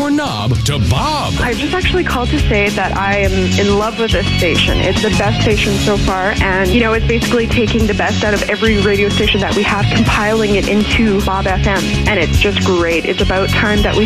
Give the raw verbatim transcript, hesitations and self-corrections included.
or knob to Bob. I just actually called to say that I am in love with this station. It's the best station so far, and, you know, it's basically taking the best out of every radio station that we have, compiling it into Bob F M, and it's just great. It's about time that we